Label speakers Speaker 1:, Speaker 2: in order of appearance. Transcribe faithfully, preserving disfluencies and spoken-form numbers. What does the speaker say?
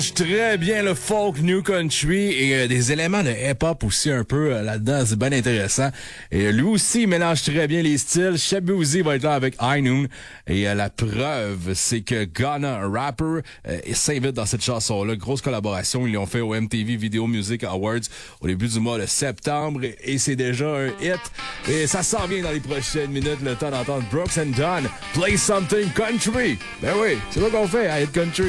Speaker 1: Très bien le folk new country et euh, des éléments de hip-hop aussi un peu euh, là-dedans, c'est bien intéressant. Et euh, lui aussi il mélange très bien les styles. Shabuzi va être là avec High Noon et euh, la preuve c'est que Ghana, un rapper, euh, s'invite dans cette chanson-là. Grosse collaboration, ils l'ont fait au M T V Video Music Awards au début du mois de septembre et, et c'est déjà un hit. Et ça s'en vient dans les prochaines minutes, le temps d'entendre Brooks and Dunn, Play Something Country. Ben oui, c'est ça qu'on fait à Hit Country.